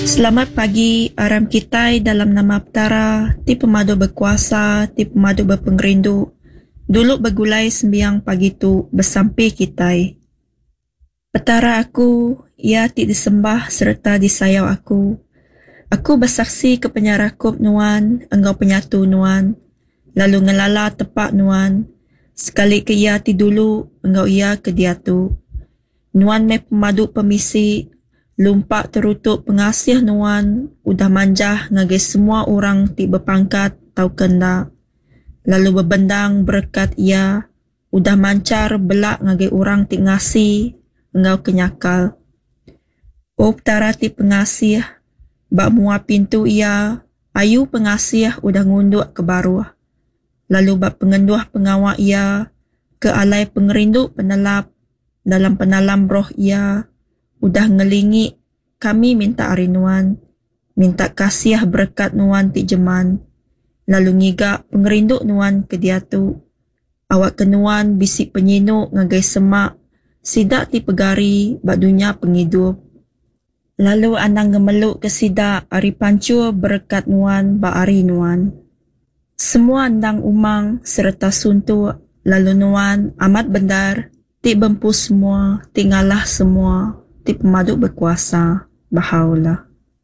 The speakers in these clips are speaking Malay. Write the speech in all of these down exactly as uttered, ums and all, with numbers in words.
Selamat pagi, aram kitai dalam nama Petara, ti pemadu berkuasa, ti pemadu berpengerindu. Dulu bergulai sembiang pagi tu bersampai kitai. Petara aku, ia ti disembah serta disayau aku. Aku bersaksi ke penyarakup nuan, engkau penyatu nuan. Lalu ngelala tepak nuan. Sekali ke ia ti dulu, engkau ia ke dia tu. Nuan me pemadu pemisi, lumpak terutuk pengasih nuan, udah manjah ngagai semua orang ti berpangkat tau kenda. Lalu berbendang berkat ia, udah mancar belak ngagai orang ti ngasih, engkau kenyakal. Oh Petara ti pengasih, bak mua pintu ia, ayu pengasih udah ngunduk ke baruh. Lalu bak pengenduh pengawak ia, ke alai pengerindu penelap, dalam penalam roh ia, udah ngelingi kami minta ari nuan, minta kasih berkat nuan ti jeman. Lalu ngigak pengerindu nuan ke dia tu. Awak ke nuan bisik penyinuk ngagai semak, sidak ti pegari bak dunia penghidup. Lalu anang ngemeluk ke sidak ari pancur berkat nuan bak ari nuan. Semua andang umang serta suntuk, lalu nuan amat bendar, ti bempu semua, ti ngalah semua, ti pemadu berkuasa. Bahaulah.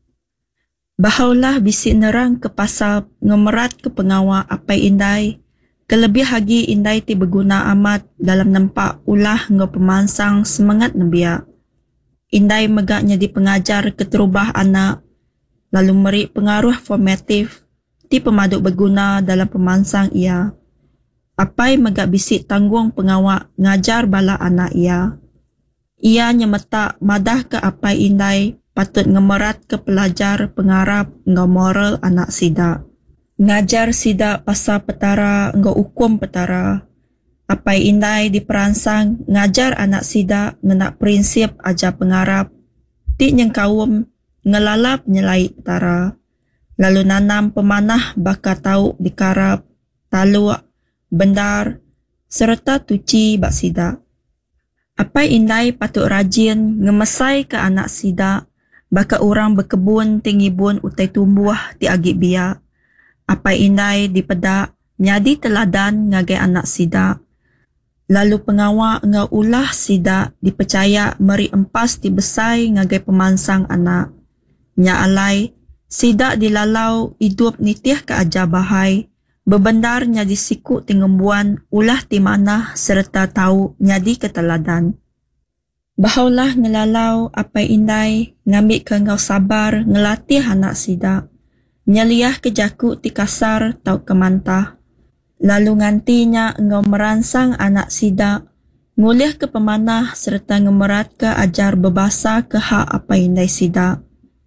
Bahaulah bisik nerang ke pasal ngemerat ke pengawak apai indai. Kelebih hagi indai ti berguna amat dalam nempak ulah ngau pemansang semangat nebiak. Indai megaknya di pengajar keterubah anak, lalu merik pengaruh formatif, ti pemadu berguna dalam pemansang ia. Apai megak bisik tanggung pengawak ngajar bala anak ia. Ia nyemetak madah ke apai indai patut ngemerat ke pelajar pengarap ngau moral anak sidak. Ngajar sidak pasal Petara ngau hukum Petara. Apai indai diperansang ngajar anak sidak ngenak prinsip ajar pengarap. Ti nyengkawum ngelalap nyelai Petara. Lalu nanam pemanah baka tau dikarap, taluk, bendar, serta tuci bak sidak. Apai indai patut rajin ngemesai ke anak sidak, baka orang berkebun tingibun utai tumbuh ti agik biak. Apai indai dipedak nyadi teladan ngagai anak sidak. Lalu pengawak ngau ulah sidak dipercaya meri empas ti besai ngagai pemansang anak. Nya alai, sidak dilalau hidup nitih ke ajar bahai, bebendar nyadi sikuk tingembuan ulah ti manah serta tahu nyadi keteladan. Bahaulah ngelalau apai indai ngambil ke ngau sabar ngelatih anak sidak. Nyeliah ke jakuk ti kasar tau kemantah. Lalu ngantinya ngau meransang anak sidak, ngulih ke pemanah serta ngemerat ke ajar berbahasa ke hak apai indai sidak.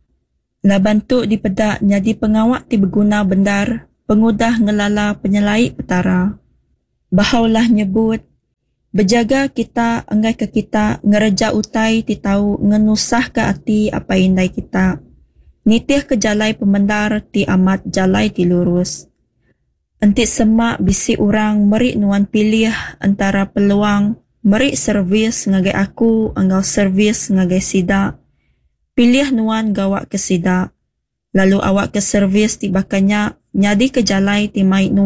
Lah bantuk dipedak nyadi pengawak ti berguna bendar, pengudah ngelala penyelai Petara. Bahaulah nyebut, berjaga kita enggai ke kita ngereja utai ti tahu ngenusah ke hati apa indai kita. Nitih ke jalai pemendar ti amat jalai ti lurus. Entik semak bisi orang merik nuan pilih antara peluang merik servis ngagai aku engkau servis ngagai sidak. Pilih nuan gawak ke sidak. Lalu awak ke servis ti bakanya nyadi ke jalai ti mai nuan